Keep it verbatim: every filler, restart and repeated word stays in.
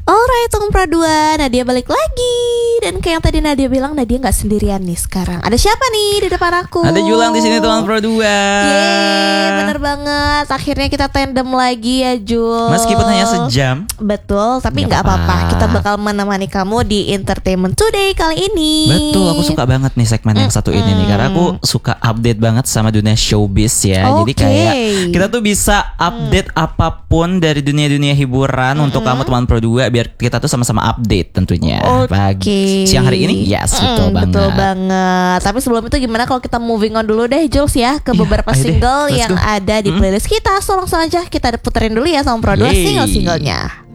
Alright, Tong Pro dua, Nadia balik lagi. Dan kayak yang tadi Nadia bilang, Nadia gak sendirian nih sekarang. Ada siapa nih di depan aku? Ada Julang di sini, Tong Pro dua. Yeay, bener banget. Akhirnya kita tandem lagi ya, Jul. Meskipun hanya sejam. Betul, tapi Gak gak apa-apa. apa-apa. Kita bakal menemani kamu di Entertainment Today kali ini. Betul, aku suka banget nih segmen yang satu ini nih. Karena aku suka update banget sama dunia showbiz ya. Jadi Oke. kayak kita tuh bisa update apapun dari dunia-dunia hiburan untuk kamu teman Pro dua, biar kita tuh sama-sama update tentunya. Oke. Pagi siang hari ini, yes, betul Mm, banget. Betul banget. Tapi sebelum itu gimana kalau kita moving on dulu deh, Jules ya, ke Iya, beberapa ayo deh, single let's yang go. ada di Mm. playlist kita. So langsung aja kita puterin dulu ya sama Pro dua Yeay. single-singlenya.